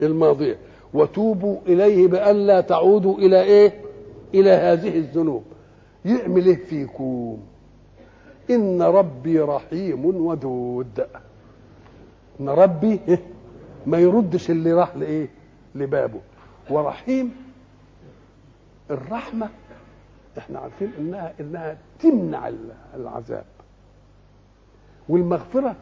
الماضية، وتوبوا إليه بأن لا تعودوا إلى إيه؟ إلى هذه الذنوب. يعمل إيه فيكم؟ إن ربي رحيم ودود. إن ربي ما يردش اللي راح لإيه؟ لبابه. ورحيم، الرحمة احنا عارفين انها تمنع العذاب، والمغفرة